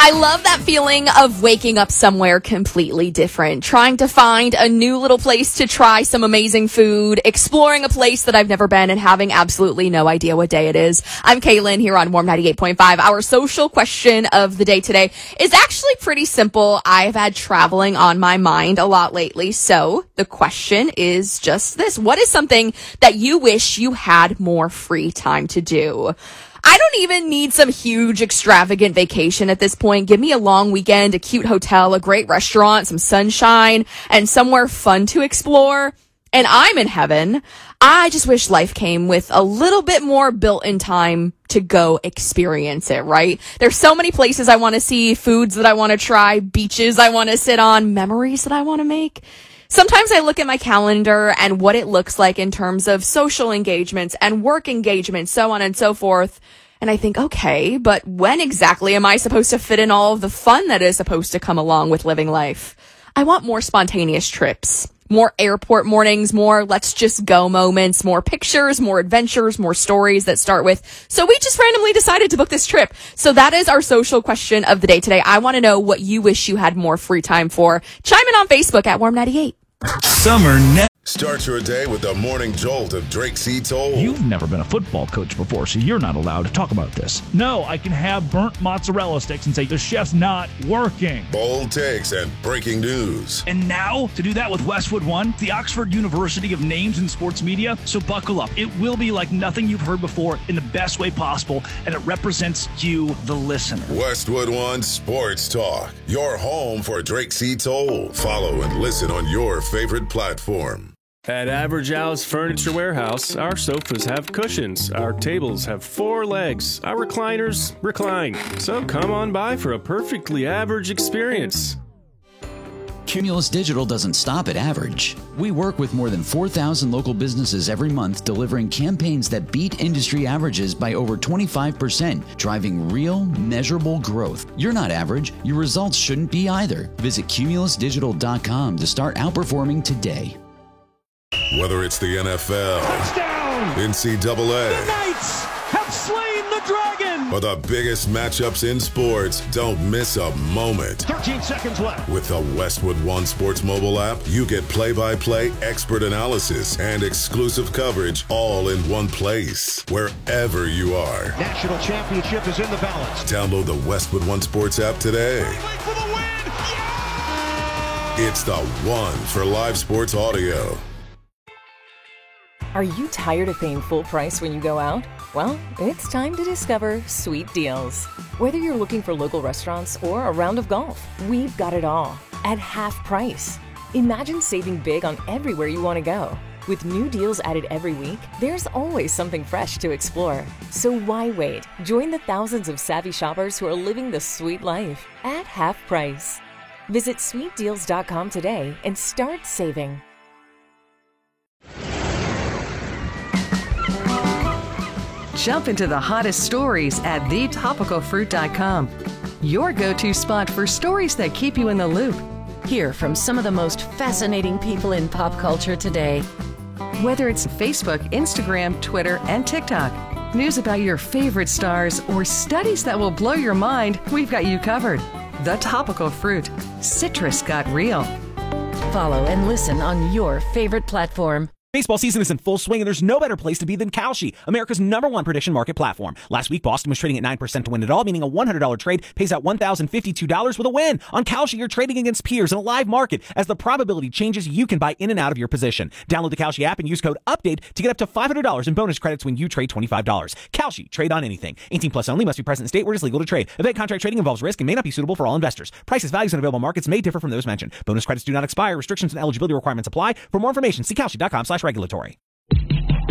I love that feeling of waking up somewhere completely different, trying to find a new little place to try some amazing food, exploring a place that I've never been, and having absolutely no idea what day it is. I'm Kaylin here on Warm 98.5. Our social question of the day today is actually pretty simple. I've had traveling on my mind a lot lately, so the question is just this. What is something that you wish you had more free time to do? I don't even need some huge extravagant vacation at this point. Give me a long weekend, a cute hotel, a great restaurant, some sunshine, and somewhere fun to explore. And I'm in heaven. I just wish life came with a little bit more built-in time to go experience it, right? There's so many places I want to see, foods that I want to try, beaches I want to sit on, memories that I want to make. Sometimes I look at my calendar and what it looks like in terms of social engagements and work engagements, so on and so forth. And I think, okay, but when exactly am I supposed to fit in all of the fun that is supposed to come along with living life? I want more spontaneous trips, more airport mornings, more let's just go moments, more pictures, more adventures, more stories that start with, so we just randomly decided to book this trip. So that is our social question of the day today. I want to know what you wish you had more free time for. Chime in on Facebook at Warm98. Summer Start your day with the morning jolt of Drake C. Toll. You've never been a football coach before, so you're not allowed to talk about this. No, I can have burnt mozzarella sticks and say the chef's not working. Bold takes and breaking news. And now, to do that with Westwood One, the Oxford University of Names in Sports Media. So buckle up. It will be like nothing you've heard before in the best way possible, and it represents you, the listener. Westwood One Sports Talk, your home for Drake C. Toll. Follow and listen on your favorite platform. At Average Al's Furniture Warehouse, our sofas have cushions, our tables have 4 legs, our recliners recline. So come on by for a perfectly average experience. Cumulus Digital doesn't stop at average. We work with more than 4,000 local businesses every month, delivering campaigns that beat industry averages by over 25%, driving real, measurable growth. You're not average. Your results shouldn't be either. Visit cumulusdigital.com to start outperforming today. Whether it's the NFL, Touchdown! NCAA, The Knights have slain the dragon! or the biggest matchups in sports, don't miss a moment. 13 seconds left. With the Westwood One Sports mobile app, you get play-by-play expert analysis and exclusive coverage all in one place, wherever you are. National championship is in the balance. Download the Westwood One Sports app today. For the win! Yeah! It's the one for live sports audio. Are you tired of paying full price when you go out? Well, it's time to discover Sweet Deals. Whether you're looking for local restaurants or a round of golf, we've got it all at half price. Imagine saving big on everywhere you want to go. With new deals added every week, there's always something fresh to explore. So why wait? Join the thousands of savvy shoppers who are living the sweet life at half price. Visit sweetdeals.com today and start saving. Jump into the hottest stories at thetopicalfruit.com. Your go-to spot for stories that keep you in the loop. Hear from some of the most fascinating people in pop culture today. Whether it's Facebook, Instagram, Twitter, and TikTok, news about your favorite stars, or studies that will blow your mind, we've got you covered. The Topical Fruit. Citrus got real. Follow and listen on your favorite platform. Baseball season is in full swing, and there's no better place to be than Kalshi, America's #1 prediction market platform. Last week, Boston was trading at 9% to win it all, meaning a $100 trade pays out $1,052 with a win. On Kalshi, you're trading against peers in a live market. As the probability changes, you can buy in and out of your position. Download the Kalshi app and use code UPDATE to get up to $500 in bonus credits when you trade $25. Kalshi, trade on anything. 18 plus only, must be present in state where it is legal to trade. Event contract trading involves risk and may not be suitable for all investors. Prices, values, and available markets may differ from those mentioned. Bonus credits do not expire. Restrictions and eligibility requirements apply. For more information, see Kalshi.com/regulatory.